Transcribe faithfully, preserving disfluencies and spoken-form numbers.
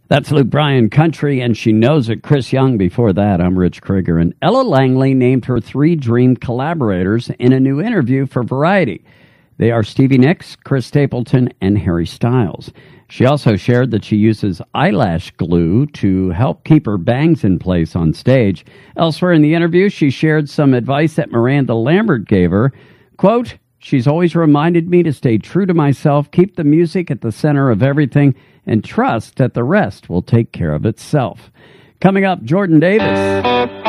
That's Luke Bryan Country, and She Knows It. Chris Young before that. I'm Rich Krieger. And Ella Langley named her three dream collaborators in a new interview for Variety. They are Stevie Nicks, Chris Stapleton, and Harry Styles. She also shared that she uses eyelash glue to help keep her bangs in place on stage. Elsewhere in the interview, she shared some advice that Miranda Lambert gave her. Quote, "She's always reminded me to stay true to myself, keep the music at the center of everything, and trust that the rest will take care of itself." Coming up, Jordan Davis.